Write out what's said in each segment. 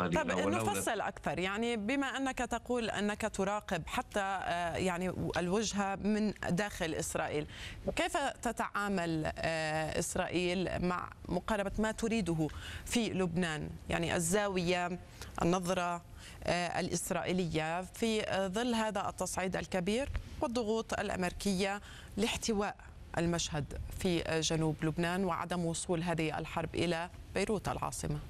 طب ولولا. نفصل أكثر، يعني بما أنك تقول أنك تراقب حتى يعني الوجهة من داخل إسرائيل، كيف تتعامل إسرائيل مع مقاربة ما تريده في لبنان؟ يعني الزاوية، النظرة الإسرائيلية في ظل هذا التصعيد الكبير والضغوط الأمريكية لاحتواء المشهد في جنوب لبنان وعدم وصول هذه الحرب إلى بيروت العاصمة.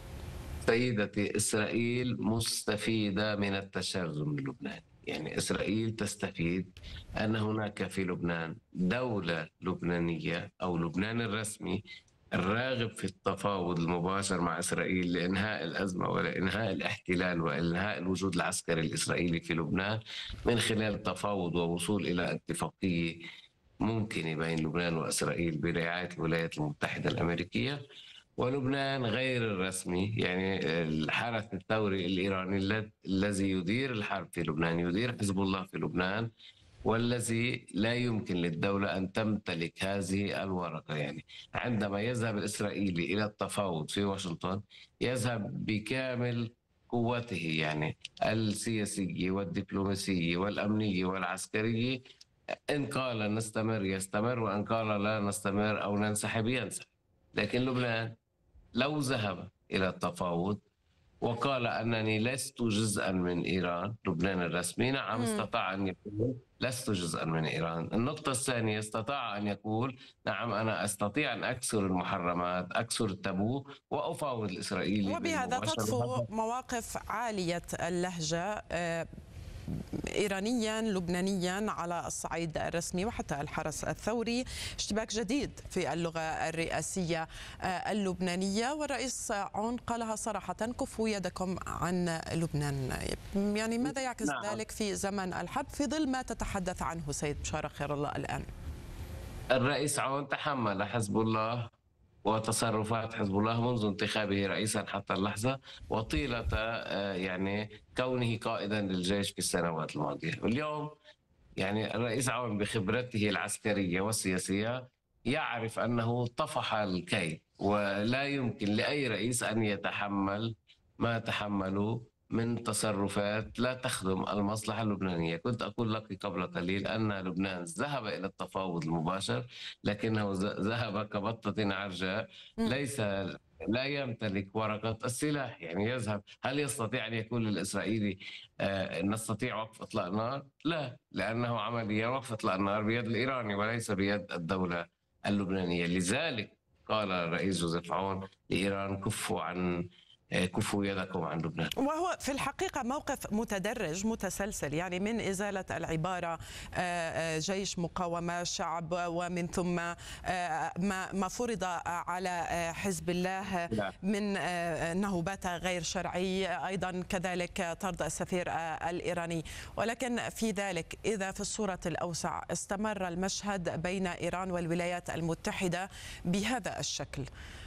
سيدتي، إسرائيل مستفيدة من التشرذم اللبناني. يعني إسرائيل تستفيد أن هناك في لبنان دولة لبنانية أو لبنان الرسمي الراغب في التفاوض المباشر مع إسرائيل لإنهاء الأزمة ولإنهاء الاحتلال وإنهاء الوجود العسكري الإسرائيلي في لبنان من خلال التفاوض ووصول إلى اتفاقية ممكنة بين لبنان وإسرائيل برعاية الولايات المتحدة الأمريكية. ولبنان غير الرسمي، يعني الحرس الثوري الإيراني الذي يدير الحرب في لبنان، يدير حزب الله في لبنان، والذي لا يمكن للدولة أن تمتلك هذه الورقة. يعني عندما يذهب الإسرائيلي إلى التفاوض في واشنطن يذهب بكامل قوته، يعني السياسية والدبلوماسية والأمنية والعسكرية. إن قال نستمر يستمر، وإن قال لا نستمر أو ننسحب ينسحب. لكن لبنان لو ذهب إلى التفاوض وقال أنني لست جزءا من إيران، لبنان الرسمي، نعم استطاع أن يقول لست جزءا من إيران. النقطة الثانية، استطاع أن يقول نعم أنا أستطيع أن أكسر المحرمات، أكسر التابو وأفاوض الإسرائيلي وبهذا تطفو بالمباشرة. مواقف عالية اللهجة إيرانيا لبنانيا على الصعيد الرسمي وحتى الحرس الثوري، اشتباك جديد في اللغة الرئاسية اللبنانية. والرئيس عون قالها صراحة: كفوا يدكم عن لبنان. يعني ماذا يعكس نعم، ذلك في زمن الحرب في ظل ما تتحدث عنه سيد بشارة خير الله الآن؟ الرئيس عون تحمل حزب الله وتصرفات حزب الله منذ انتخابه رئيسا حتى اللحظة، وطيلة يعني كونه قائدا للجيش في السنوات الماضية. واليوم يعني الرئيس عون بخبرته العسكرية والسياسية يعرف أنه طفح الكيد، ولا يمكن لأي رئيس أن يتحمل ما تحمله من تصرفات لا تخدم المصلحة اللبنانية. كنت أقول لك قبل قليل أن لبنان ذهب إلى التفاوض المباشر، لكنه ذهب كبطة عرجاء. ليس لا يمتلك ورقة السلاح. يعني يذهب، هل يستطيع أن يقول للإسرائيلي نستطيع وقف إطلاق نار؟ لا، لأنه عمليا وقف إطلاق النار بيد الإيراني وليس بيد الدولة اللبنانية. لذلك قال الرئيس جوزيف عون لإيران: كفوا يدكم عن لبنان. وهو في الحقيقة موقف متدرج متسلسل، يعني من إزالة العبارة جيش مقاومة شعب، ومن ثم ما فرض على حزب الله من أنه بات غير شرعي، أيضا كذلك طرد السفير الإيراني. ولكن في ذلك، إذا في الصورة الأوسع استمر المشهد بين إيران والولايات المتحدة بهذا الشكل،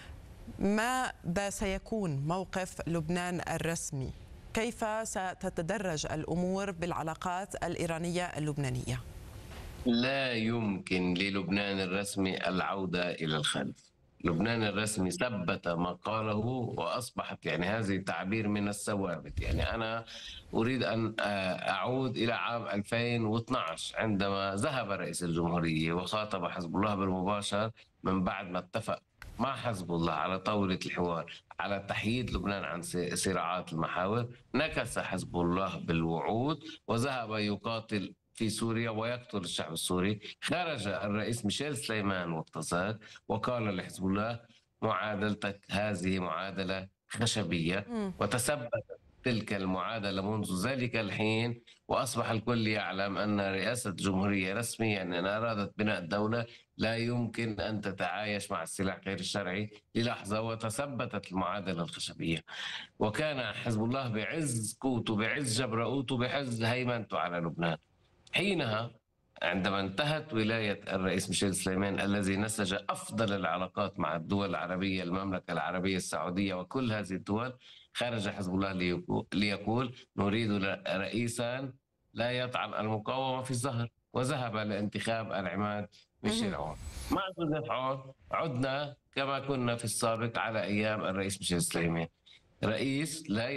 ماذا سيكون موقف لبنان الرسمي؟ كيف ستتدرج الأمور بالعلاقات الإيرانية اللبنانية؟ لا يمكن للبنان الرسمي العودة إلى الخلف. لبنان الرسمي ثبت ما قاله، وأصبحت يعني هذه تعبير من الثوابت. يعني أنا أريد أن أعود إلى عام 2012 عندما ذهب رئيس الجمهورية وخاطب حزب الله بالمباشر من بعد ما اتفق مع حزب الله على طاولة الحوار على تحييد لبنان عن صراعات المحاور. نكث حزب الله بالوعود وذهب يقاتل في سوريا ويقتل الشعب السوري. خرج الرئيس ميشيل سليمان وقت ذاك وقال لحزب الله: معادلتك هذه معادلة خشبية. وتثبت تلك المعادلة منذ ذلك الحين، وأصبح الكل يعلم أن رئاسة الجمهورية رسميا أن أرادت بناء دولة لا يمكن أن تتعايش مع السلاح غير الشرعي للحظة، وتثبتت المعادلة الخشبية. وكان حزب الله بعز قوته، بعز جبروته، بعز هيمنته على لبنان. حينها عندما انتهت ولاية الرئيس ميشيل سليمان الذي نسج أفضل العلاقات مع الدول العربية، المملكة العربية السعودية وكل هذه الدول، خرج حزب الله ليقول: نريد رئيسا لا يطعن المقاومة في الظهر، وذهب لانتخاب العماد ميشيل عون. مع جوزيف عون عدنا كما كنا في السابق على أيام الرئيس ميشيل سليمان، رئيس لا